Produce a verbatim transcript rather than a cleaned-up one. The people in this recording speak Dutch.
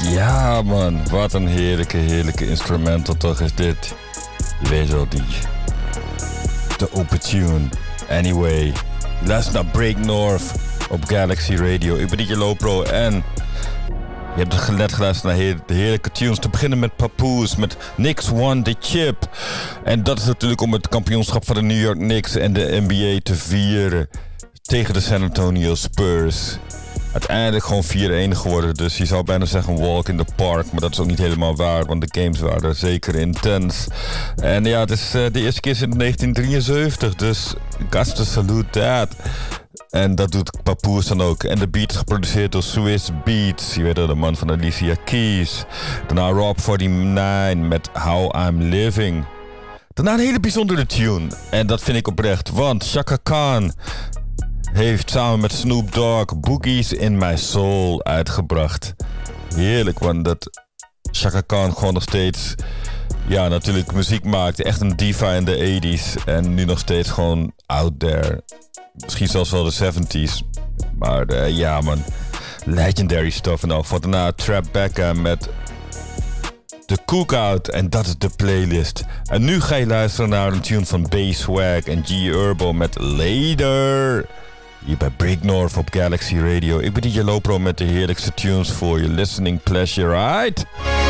Ja man, wat een heerlijke, heerlijke instrumental toch is dit. Je weet wel die. De open tune. Anyway, luister naar Break North op Galaxy Radio. Ik ben D J Lopro en je hebt net geluisterd naar heer, de heerlijke tunes. Te beginnen met Papoose, met Knicks Won the Chip. En dat is natuurlijk om het kampioenschap van de New York Knicks en de N B A te vieren tegen de San Antonio Spurs. Uiteindelijk gewoon vier-een geworden, dus je zou bijna zeggen walk in the park. Maar dat is ook niet helemaal waar, want de games waren zeker intens. En ja, het is uh, de eerste keer sinds negentien drieënzeventig, dus got to salute that. En dat doet Papoose dan ook. En de beat is geproduceerd door Swiss Beats. Je weet wel, de man van Alicia Keys. Daarna Rob negenenveertig met How I'm Living. Daarna een hele bijzondere tune. En dat vind ik oprecht, want Chaka Khan heeft samen met Snoop Dogg Boogies in My Soul uitgebracht. Heerlijk, want dat Chaka Khan gewoon nog steeds, ja, natuurlijk muziek maakt. Echt een diva in de tachtiger en nu nog steeds gewoon out there. Misschien zelfs wel de zeventig. Maar uh, ja man, legendary stuff en al. Van daarna Tribeca met The Cookout en dat is de playlist. En nu ga je luisteren naar een tune van B-Swag en G Herbo met Later. Hier bij Break North op Galaxy Radio. Ik ben D J Lopro met de heerlijkste tunes voor je listening pleasure, right?